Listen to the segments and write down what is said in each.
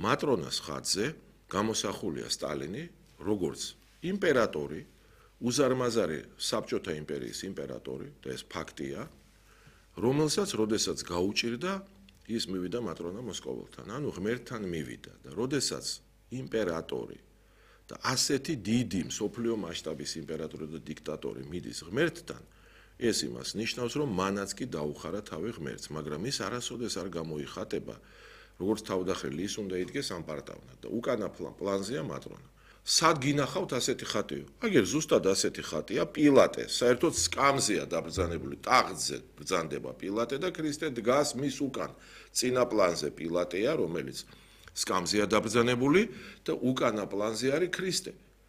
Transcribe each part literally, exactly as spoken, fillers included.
მატრონას ხატზე გამოსახულია სტალინი, როგორც იმპერატორი, უზარმაზარი საბჭოთა იმპერიის იმპერატორი, და ეს ფაქტია, რომელსაც როდესაც გაუჭირდა, ის მივიდა მატრონა მოსკოველთან, ანუ ღმერთთან მივიდა და როდესაც იმპერატორი და ასეთი დიდი მსოფლიო მასშტაბის იმპერატორი და დიქტატორი მიდის ღმერთთან, ეს იმას ნიშნავს, რომ მანაც კი დაუხარა თავი ღმერთს, მაგრამ ის არასოდეს არ გამოიხატება, როგორც თავდახელი ის უნდა იდგეს ამ პარტავნად და უკანა პლანზეა მატრონა. სად გინახავთ ასეთი ხატიო? აგერ ზუსტად ასეთი ხატია პილატე, საერთოდ სკამზეა დაბრძანებული, ტახტზე ბრძანდება პილატე და ქრისტე დგას მის უკან. წინა პლანზე პილატეა, რომელიც სკამზეა დაბრძანებული და უკანა პლანზე არის ქრისტე.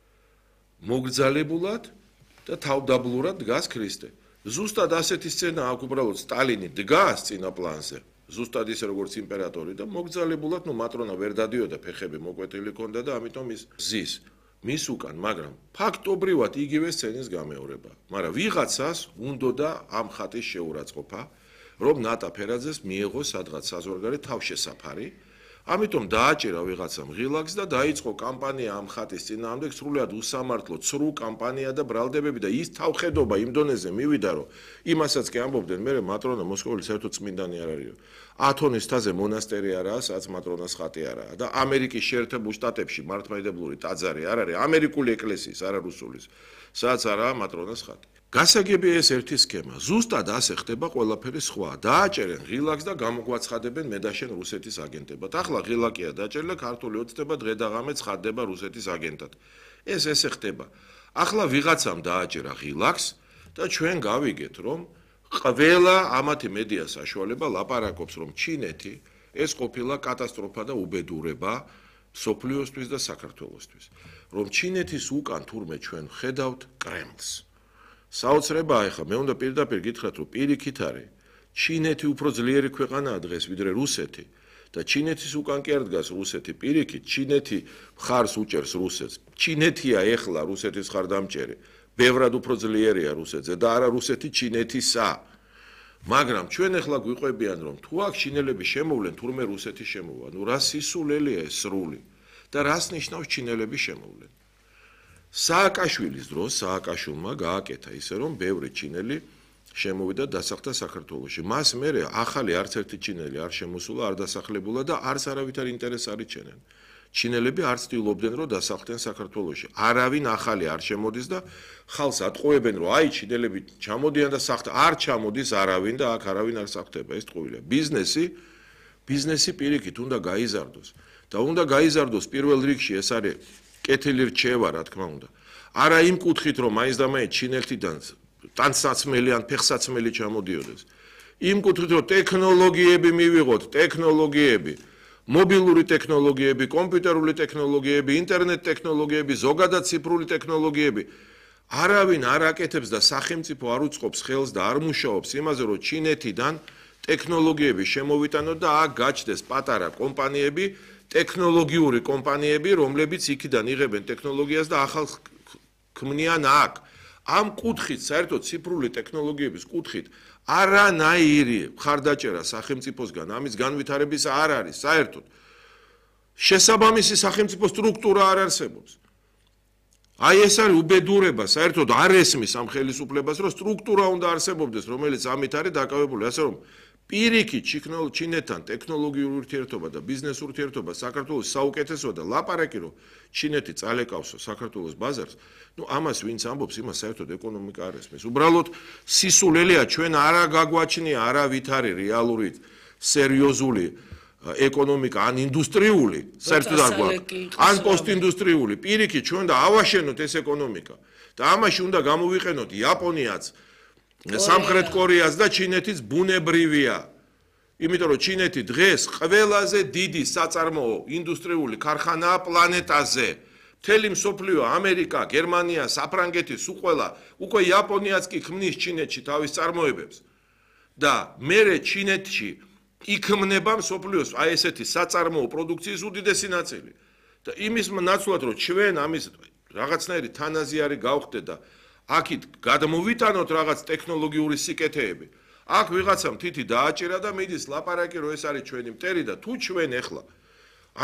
მოგრძალებულად და თავდაბლურად დგას ქრისტე. ზუსტად ასეთი სცენა აქვს უბრალოდ სტალინი დგას წინა პლანზე. ზუსტად ისე როგორც იმპერატორი და მოგრძალებულად, ნუ მატრონა ვერ დადიოდა, ფეხები მოკვეთილი ჰქონდა და ამიტომ ის ზის მის უკან, მაგრამ ფაქტობრივად იგივე სცენის გამეორება. მაგრამ ვიღაცას უნდოდა ამ ხატის შეურაცხყოფა, რომ ნატა ფერაძეს მიეღო სადღაც საზღვარგარეთ თავშესაფარი, ამიტომ დააჭირა ვიღაცამ ღილაკს და დაიწყო კამპანია ამ ხატის წინააღმდეგ, სრულიად უსამართლო, ცრუ კამპანია და ბრალდებები და ის თავხედობა იმ დონეზე მივიდა, რომ იმასაც კი ამბობდნენ, მე მატრონა მოსკოველი საერთოდ წმინდანი არ არისო. ათონის თაზე მონასტერი არაა, სადაც მატრონას ხატი არაა და ამერიკის შეერთებულ შტატებში მართლმადიდებლური ტაძარი არ არის, ამერიკული ეკლესიის, არა რუსულის, სადაც არაა მატრონას ხატი. გასაგებია ეს ერთი სქემა. ზუსტად ასე ხდება ყველაფერი სხვა. დააჭერენ ღილაკს და გამოგვაცხადებენ მე და შენ რუსეთის აგენტებად. ახლა ღილაკია დაჭერილი, ქართული ოცნება დღე და ღამე ცხადდება რუსეთის აგენტად. ეს ესე ხდება. ახლა ვიღაცამ დააჭერა ღილაკს და ჩვენ გავიგეთ, რომ ყველა ამათი მედია საშუალება ლაპარაკობს, რომ ჩინეთი ეს ყოფილა კატასტროფა და უბედურება სოფლიოსთვის და საქართველოსთვის. რომ ჩინეთის უკან თურმე ჩვენ ხედავთ კრემლს. საოცრებაა ახლა, მე უნდა პირდაპირ გითხრათ, რომ პირიქით არის, ჩინეთი უფრო ძლიერი ქვეყანაა დღეს ვიდრე რუსეთი და ჩინეთის უკან კი არ დგას რუსეთი, პირიქით, ჩინეთი მხარს უჭერს რუსეთს. ჩინეთია ახლა რუსეთის მხარდამჭერი, ბევრად უფრო ძლიერია რუსეთზე და არა რუსეთი ჩინეთისა. მაგრამ ჩვენ ახლა გვიყვებიან, რომ თუ აქ ჩინელები შემოვლენ, თურმე რუსეთი შემოვა. ნუ რა სისულელია ეს სრული და რას ნიშნავს ჩინელები შემოვლენ. სააკაშვილის დროს სააკაშვილმა გააკეთა ისე, რომ ბევრი ჩინელი შემოვიდა დასახლდა საქართველოში. მას მერე ახალი არც ერთი ჩინელი არ შემოსულა, არ დასახლებულა და არც არავითარ ინტერესს არ იჩენენ. ჩინელები არ ცდილობდნენ, რომ დასახლდნენ საქართველოში. არავინ ახალი არ შემოდის და ხალხს ატყუებენ, რომ აი ჩინელები ჩამოდიან და სახთ არ ჩამოდის არავინ და აქ არავინ არ სახტება. ეს ტყუილია. ბიზნესი, ბიზნესი პირიქით უნდა გაიზარდოს და უნდა გაიზარდოს პირველ რიგში ეს არის კეთილი რჩევა, რა თქმა უნდა. არა იმ კუთხით, რომ მაინც და მაინც ჩინელთიდან ტანსაცმელი ან ფეხსაცმელი ჩამოდიოდეს. იმ კუთხით, რომ ტექნოლოგიები მივიღოთ, ტექნოლოგიები, მობილური ტექნოლოგიები, კომპიუტერული ტექნოლოგიები, ინტერნეტ ტექნოლოგიები, ზოგადად ციფრული ტექნოლოგიები. არავინ არ აკეთებს და სახელმწიფო არ უწყობს ხელს და არ მუშაობს იმაზე, რომ ჩინეთიდან ტექნოლოგიები შემოვიტანოთ და აქ გაჩნდეს პატარა კომპანიები, ტექნოლოგიური კომპანიები, რომლებიც იქიდან იღებენ ტექნოლოგიას და ახალ ქმნიან აქ. ამ კუთხით, საერთოდ ციფრული ტექნოლოგიების კუთხით, არანაირი მხარდაჭერა სახელმწიფოსგან ამის განვითარების არ არის, საერთოდ. შესაბამისი სახელმწიფო სტრუქტურა არ არსებობს. აი ეს არის უბედურება, საერთოდ არ ესმის ამ ხელისუფლებას, რომ სტრუქტურა უნდა არსებობდეს, რომელიც ამით არის დაკავებული, ასე რომ პირიქით ჩინეთთან ტექნოლოგიური ურთიერთობა და ბიზნეს ურთიერთობა საქართველოს საუკეთესოა და ლაპარაკი რომ ჩინეთი წალეკავსო საქართველოს ბაზარს, ნუ ამას ვინც ამბობს, იმას საერთოდ ეკონომიკა არ ესმის. უბრალოდ სისულელია ჩვენ არა გაგვაჩნია არავითარი რეალური სერიოზული ეკონომიკა ან ინდუსტრიული, საერთოდ არ გვაქვს, ან პოსტინდუსტრიული. პირიქით ჩვენ უნდა ავაშენოთ ეს ეკონომიკა და ამაში უნდა გამოვიყენოთ იაპონიაც, სამხრეთ კორეას და ჩინეთის ბუნებრივია. იმიტომ რომ ჩინეთი დღეს ყველაზე დიდი საწარმოო ინდუსტრიული ქარხანაა პლანეტაზე. მთელი მსოფლიო, ამერიკა, გერმანია, საფრანგეთი, სულ ყველა, უკვე იაპონიაც კი ქმნის ჩინეთში თავის წარმოებებს. და მერე ჩინეთში იქმნება მსოფლიოს აი ესეთი საწარმოო პროდუქციის უდიდესი ნაწილი. და იმის ნაცვლად რომ ჩვენ ამის რაღაცნაირი თანაზიარი გავხდეთ და აქით გადმოვიტანოთ რაღაც ტექნოლოგიური სიკეთეები. აქ ვიღაცამ თითი დააჭირა და მიდის ლაპარაკი რომ ეს არის ჩვენი მტერი და თუ ჩვენ ახლა